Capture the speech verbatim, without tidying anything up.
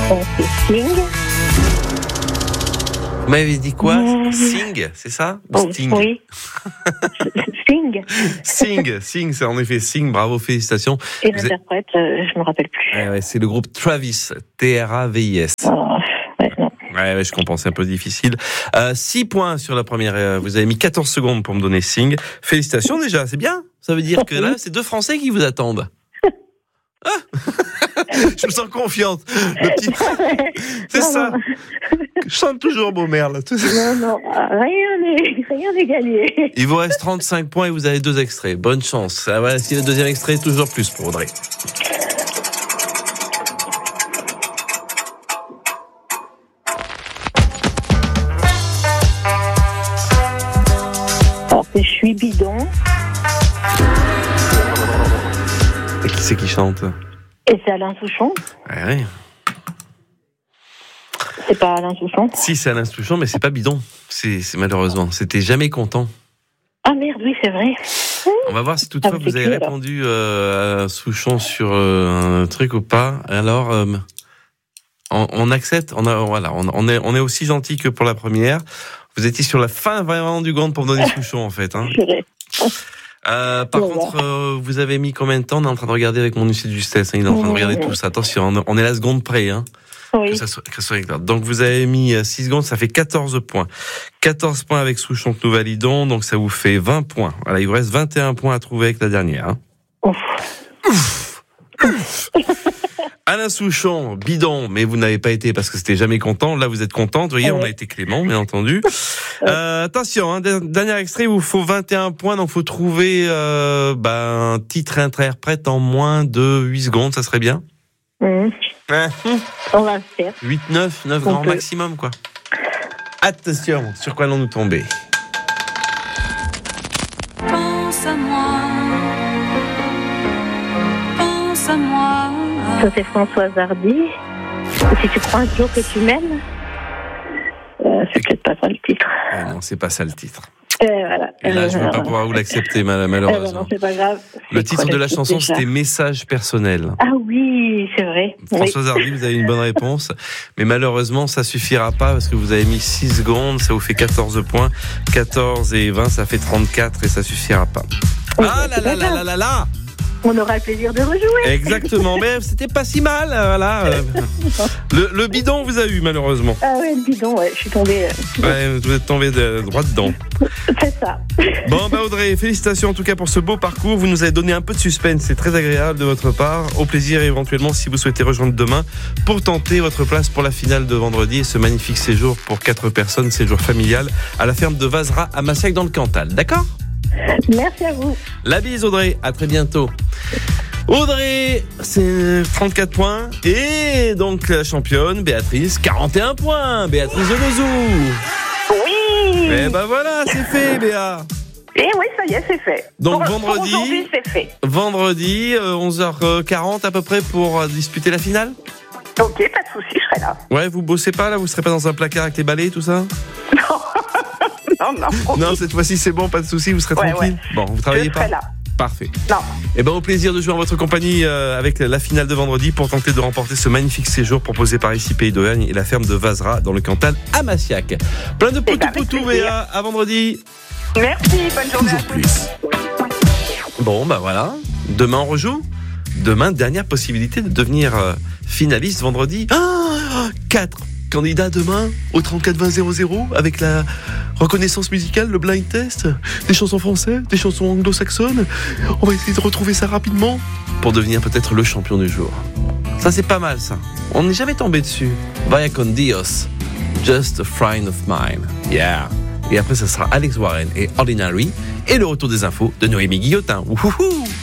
On fait Sing. Vous m'avez dit quoi? Mmh. Sing, c'est ça? Ou Oh, Sting? oui. Sing. Sing, Sing, c'est en effet Sing, bravo, félicitations. Et Vous êtes- l'interprète, euh, je me rappelle plus. Ouais, ouais, c'est le groupe Travis, T R A V I S. Oh, ouais, non. Ouais, ouais, je comprends, c'est un peu difficile. Euh, six points sur la première, euh, vous avez mis quatorze secondes pour me donner Sing. Félicitations déjà, c'est bien. Ça veut dire que là, c'est deux Français qui vous attendent. Ah je me sens confiante. Le petit... C'est Non, ça. non. Je chante toujours, beau merde. Non, non, rien n'est, rien n'est gagné. Il vous reste trente-cinq points et vous avez deux extraits. Bonne chance. Ah, voilà, si le deuxième extrait, toujours plus pour Audrey. Alors, c'est Je suis bidon. Et qui c'est qui chante? Et c'est Alain Souchon. Ouais, ouais. C'est pas Alain Souchon. Si, c'est Alain Souchon, mais c'est pas bidon. C'est, c'est malheureusement. C'était Jamais content. Ah merde, oui, c'est vrai. On va voir si toutefois Ah, vous avez c'est clair, répondu euh, à Souchon sur euh, un truc ou pas. Alors, euh, on, on accepte. On a, voilà, on, on est, on est aussi gentil que pour la première. Vous étiez sur la fin vraiment du gant pour me donner Souchon en fait. Hein. Purée. Euh, par Voilà. contre, euh, vous avez mis combien de temps? On est en train de regarder avec mon huissier de justesse. Hein, il est en train de regarder Mmh. tout ça. Attention, on, on est la seconde près. Hein. Oui. Que ça soit, que ça soit clair. Donc vous avez mis six secondes, ça fait quatorze points. quatorze points avec Souchon que nous validons, donc ça vous fait vingt points. Voilà, il vous reste vingt et un points à trouver avec la dernière. Hein. Ouf. Alain Souchon, bidon, mais vous n'avez pas été parce que c'était Jamais content. Là, vous êtes contente. Vous voyez, on a été clément, bien entendu. Euh, attention, hein, dernier extrait, il vous faut vingt et un points, donc il faut trouver euh, bah, un titre interprète en moins de huit secondes, ça serait bien. Mmh. On va le faire. huit, neuf, neuf On grand peut. maximum, quoi. Attention, sur quoi allons-nous tomber? Pense à moi, pense à moi. Ça, c'est Françoise Hardy. Si tu crois un jour que tu m'aimes, euh, c'est peut-être pas ça le titre. Ah non, c'est pas ça le titre. Euh, voilà. Et là, je ne vais Euh, pas pouvoir vous l'accepter, mal- euh, malheureusement. non, c'est pas grave. Le C'est titre quoi de la titre chanson, déjà c'était Message personnel. Ah oui, c'est vrai. Françoise Hardy, vous avez une bonne réponse. Mais malheureusement, ça suffira pas parce que vous avez mis six secondes, ça vous fait quatorze points. quatorze et vingt, ça fait trente-quatre et ça suffira pas. Oui, Ah c'est là là pas là grave. là là là! On aura le plaisir de rejouer. Exactement, mais c'était pas si mal, euh, voilà. euh. Le, le bidon vous a eu, malheureusement. Ah ouais, le bidon, ouais, je suis tombée. euh, Ouais, vous êtes tombé de, droit dedans. C'est ça. Bon, bah Audrey, félicitations en tout cas pour ce beau parcours. Vous nous avez donné un peu de suspense, c'est très agréable de votre part. Au plaisir éventuellement si vous souhaitez rejoindre demain pour tenter votre place pour la finale de vendredi et ce magnifique séjour pour quatre personnes, séjour familial à la ferme de Vazra à Massiac dans le Cantal. D'accord ? Merci à vous. La bise Audrey, à très bientôt. Audrey, c'est trente-quatre points. Et donc la championne, Béatrice, quarante et un points. Béatrice Delezou. Oui. Et ben voilà, c'est fait, Béa. Et oui, ça y est, c'est fait. Donc, Pour- pour vendredi- aujourd'hui, c'est fait. Vendredi, euh, onze heures quarante à peu près pour euh, disputer la finale. Ok, pas de souci, je serai là. Ouais, vous bossez pas là, vous serez pas dans un placard avec les balais et tout ça? Non, non. Non, cette fois-ci c'est bon, pas de souci, vous serez Ouais, tranquille. ouais. Bon, vous Je travaillez pas. serai là. Parfait. Non. Et ben au plaisir de jouer en votre compagnie euh, avec la finale de vendredi pour tenter de remporter ce magnifique séjour proposé par ici Pays d'Auvergne et la ferme de Vazra dans le Cantal à Massiac. Plein de Eh ben, poutou avec poutou plaisir. Béa, à vendredi. Merci, bonne journée à Toujours tous. plus. Bon, bah voilà. Demain, on rejoue. Demain, dernière possibilité de devenir euh, finaliste vendredi. Ah, quatre candidats demain au trente-quatre vingt zéro zéro avec la reconnaissance musicale, le blind test, des chansons françaises, des chansons anglo-saxonnes. On va essayer de retrouver ça rapidement pour devenir peut-être le champion du jour. Ça, c'est pas mal, ça. On n'est jamais tombé dessus. Vaya con Dios. Just a friend of mine. Yeah. Et après, ça sera Alex Warren et Ordinary. Et le retour des infos de Noémie Guillotin. Ouhouhou.